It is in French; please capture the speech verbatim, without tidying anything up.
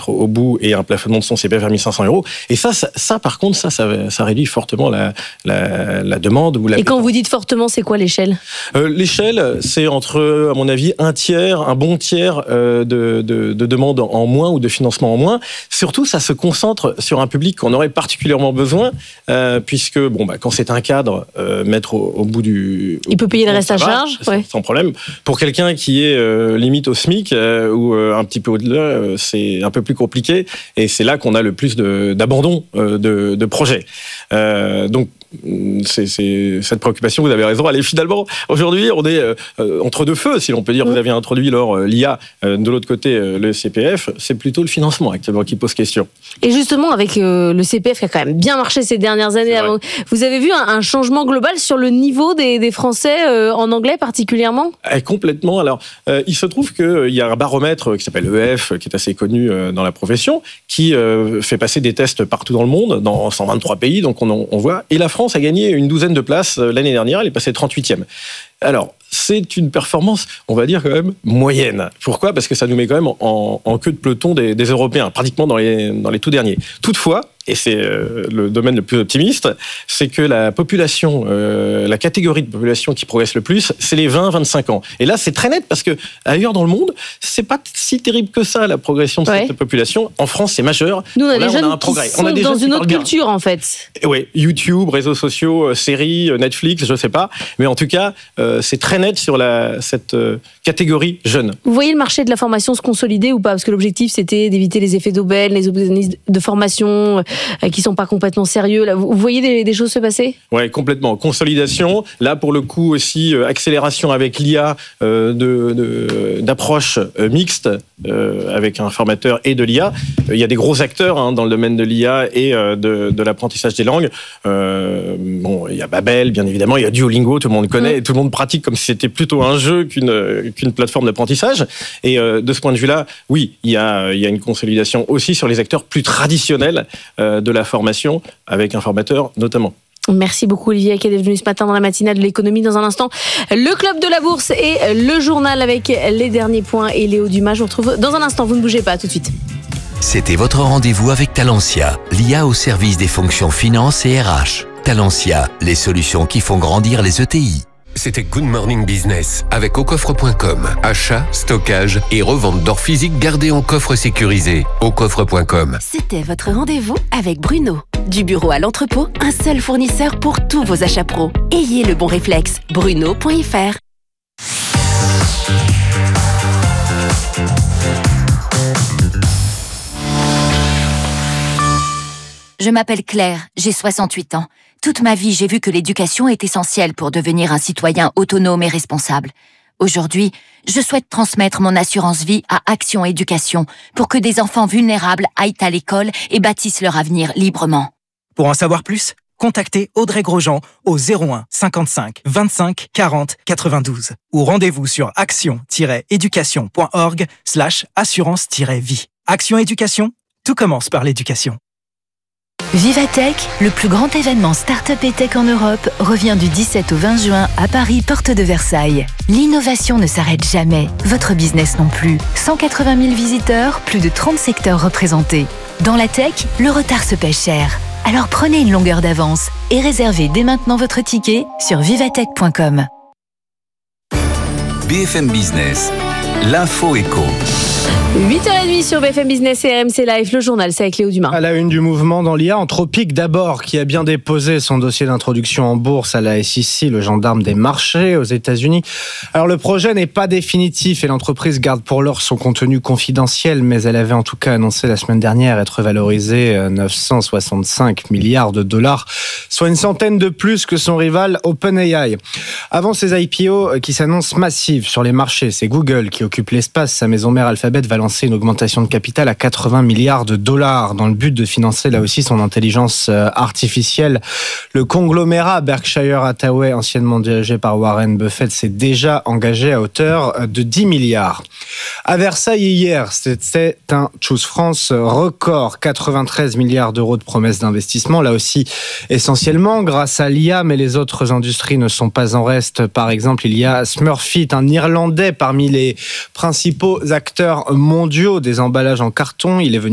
mettre au bout et un plafonnement de son C P F à mille cinq cents euros. Et ça, ça, ça par contre, ça, ça, ça réduit fortement la, la, la demande. Ou la et quand vous dites fortement, c'est quoi l'échelle ? euh, L'échelle, c'est entre, à mon avis, un tiers, un bon tiers euh, de, de, de demandes en moins ou de financement en moins. Surtout, ça se concentre sur un public qu'on aurait particulièrement besoin, euh, puisque bon, bah, quand c'est un cadre, euh, mettre au, au bout du... Il peut payer le reste à charge, sans, ouais. sans problème. Pour quelqu'un qui est euh, limite au SMIC euh, ou euh, un petit peu au-delà, euh, c'est un peu plus compliqué, et c'est là qu'on a le plus de, d'abandon euh, de, de projets. Euh, donc, C'est, c'est cette préoccupation, vous avez raison. Allez, finalement, aujourd'hui, on est euh, entre deux feux, si l'on peut dire. Vous avez introduit alors l'I A, euh, de l'autre côté euh, le C P F. C'est plutôt le financement actuellement qui pose question. Et justement, avec euh, le C P F qui a quand même bien marché ces dernières années, avant, vous avez vu un, un changement global sur le niveau des, des Français euh, en anglais particulièrement ? Et complètement. Alors, euh, il se trouve qu'il euh, y a un baromètre qui s'appelle E F, qui est assez connu euh, dans la profession, qui euh, fait passer des tests partout dans le monde, dans cent vingt-trois pays, donc on, on voit. Et la France a gagné une douzaine de places l'année dernière, elle est passée trente-huitième. Alors, c'est une performance, on va dire quand même, moyenne. Pourquoi ? Parce que ça nous met quand même en, en queue de peloton des, des Européens, pratiquement dans les, dans les tout derniers. Toutefois, et c'est euh, le domaine le plus optimiste, c'est que la population, euh, la catégorie de population qui progresse le plus, c'est les vingt à vingt-cinq ans. Et là, c'est très net parce que ailleurs dans le monde, c'est pas si terrible que ça, la progression de ouais. cette population. En France, c'est majeur. Nous, on a là, des jeunes on a un qui progrès. sont on a des dans jeunes une autre culture, bien. En fait. Oui, YouTube, réseaux sociaux, séries, Netflix, je sais pas. Mais en tout cas, euh, c'est très net sur la, cette euh, catégorie jeune. Vous voyez le marché de la formation se consolider ou pas ? Parce que l'objectif, c'était d'éviter les effets d'aubaine, les organismes de formation euh, qui sont pas complètement sérieux. Là, vous voyez des, des choses se passer ? Oui, complètement. Consolidation. Là, pour le coup, aussi, euh, accélération avec l'I A euh, de, de, d'approche euh, mixte euh, avec un formateur et de l'I A. Il euh, y a des gros acteurs hein, dans le domaine de l'I A et euh, de, de l'apprentissage des langues. Euh, bon, il y a Babel, bien évidemment. Il y a Duolingo, tout le monde connaît. Mmh. Et tout le monde pratique comme si c'était plutôt un jeu qu'une, qu'une plateforme d'apprentissage. Et euh, de ce point de vue-là, oui, il y a, il y a une consolidation aussi sur les acteurs plus traditionnels euh, de la formation, avec un formateur notamment. Merci beaucoup Olivier qui est venu ce matin dans la matinale de l'économie. Dans un instant, le club de la bourse et le journal avec les derniers points et Léo Dumas. Je vous retrouve dans un instant, vous ne bougez pas, tout de suite. C'était votre rendez-vous avec Talentia, l'I A au service des fonctions finance et R H. Talentia, les solutions qui font grandir les E T I. C'était Good Morning Business avec au coffre point com. Achat, stockage et revente d'or physique gardé en coffre sécurisé. au coffre point com. C'était votre rendez-vous avec Bruno. Du bureau à l'entrepôt, un seul fournisseur pour tous vos achats pro. Ayez le bon réflexe. Bruno point f r. Je m'appelle Claire, j'ai soixante-huit ans. Toute ma vie, j'ai vu que l'éducation est essentielle pour devenir un citoyen autonome et responsable. Aujourd'hui, je souhaite transmettre mon assurance vie à Action Éducation pour que des enfants vulnérables aillent à l'école et bâtissent leur avenir librement. Pour en savoir plus, contactez Audrey Grosjean au zéro un cinquante-cinq vingt-cinq quarante quatre-vingt-douze ou rendez-vous sur action-éducation.org slash assurance-vie. Action Éducation, tout commence par l'éducation. Vivatech, le plus grand événement start-up et tech en Europe, revient du dix-sept au vingt juin à Paris, porte de Versailles. L'innovation ne s'arrête jamais, votre business non plus. cent quatre-vingt mille visiteurs, plus de trente secteurs représentés. Dans la tech, le retard se paie cher. Alors prenez une longueur d'avance et réservez dès maintenant votre ticket sur vivatech point com. B F M Business, l'info éco. huit heures trente sur B F M Business et R M C Live, le journal, c'est avec Léo Dumas. À la une du mouvement dans l'I A, Anthropic d'abord, qui a bien déposé son dossier d'introduction en bourse à la S E C, le gendarme des marchés aux États-Unis. Alors le projet n'est pas définitif et l'entreprise garde pour l'heure son contenu confidentiel, mais elle avait en tout cas annoncé la semaine dernière être valorisée neuf cent soixante-cinq milliards de dollars, soit une centaine de plus que son rival OpenAI. Avant ces I P O qui s'annoncent massives sur les marchés, c'est Google qui occupe l'espace. Sa maison mère Alphabet va lancer une augmentation de capital à quatre-vingts milliards de dollars dans le but de financer là aussi son intelligence artificielle. Le conglomérat Berkshire Hathaway, anciennement dirigé par Warren Buffett, s'est déjà engagé à hauteur de dix milliards. À Versailles hier, c'était un Choose France record, quatre-vingt-treize milliards d'euros de promesses d'investissement, là aussi essentiellement grâce à l'I A, mais les autres industries ne sont pas en reste. Par exemple, il y a Smurfit, un Irlandais parmi les principaux acteurs mondiaux des emballages en carton. Il est venu